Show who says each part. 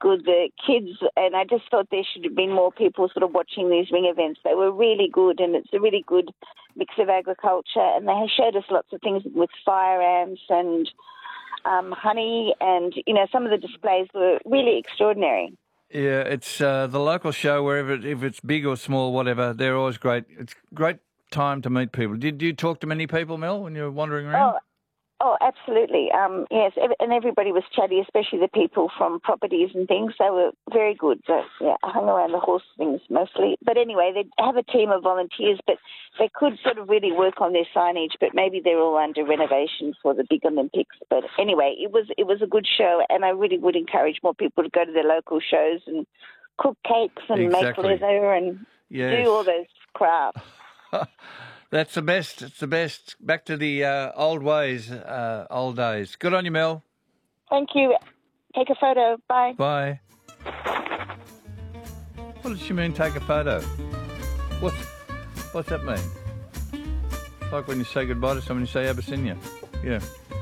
Speaker 1: good. The kids, and I just thought there should have been more people sort of watching these ring events. They were really good, and it's a really good mix of agriculture. And they showed us lots of things with fire ants and honey, and, you know, some of the displays were really extraordinary.
Speaker 2: Yeah, it's the local show, wherever, if it's big or small, whatever, they're always great. It's a great time to meet people. Did you talk to many people, Mel, when you were wandering around?
Speaker 1: Oh, absolutely. Yes, and everybody was chatty, especially the people from properties and things. They were very good. So, yeah, I hung around the horse things mostly. But anyway, they have a team of volunteers, but they could sort of really work on their signage, but maybe they're all under renovation for the big Olympics. But anyway, it was a good show, and I really would encourage more people to go to their local shows and cook cakes and make leather and do all those crafts.
Speaker 2: That's the best. It's the best. Back to the old ways, old days. Good on you, Mel.
Speaker 1: Thank you. Take a photo. Bye.
Speaker 2: Bye. What does she mean, take a photo? What's that mean? It's like when you say goodbye to someone, you say Abyssinia. Yeah.